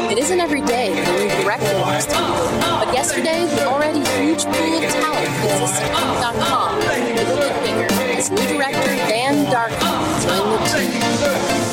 It isn't every day that a new director walks through the door, but yesterday the already huge pool of talent consistent with .com grew a bit bigger as new director Dan Darkman joined the team.